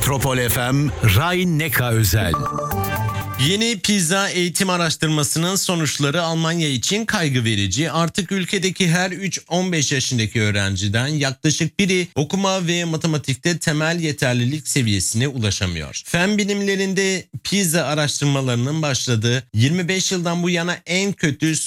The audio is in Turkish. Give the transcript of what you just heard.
Metropol FM Rhein-Neckar özel. Yeni PISA eğitim araştırmasının sonuçları Almanya için kaygı verici. Artık ülkedeki her 3-15 yaşındaki öğrenciden yaklaşık biri okuma ve matematikte temel yeterlilik seviyesine ulaşamıyor. Fen bilimlerinde PISA araştırmalarının başladığı 25 yıldan bu yana en kötü